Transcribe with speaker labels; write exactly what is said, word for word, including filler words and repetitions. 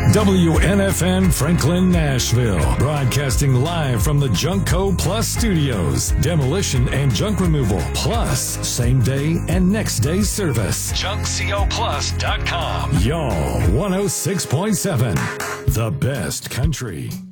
Speaker 1: W N F N Franklin, Nashville. Broadcasting live from the Junkco Plus Studios. Demolition and junk removal, plus same day and next day service. junk co plus dot com. Y'all, one oh six point seven. The best country.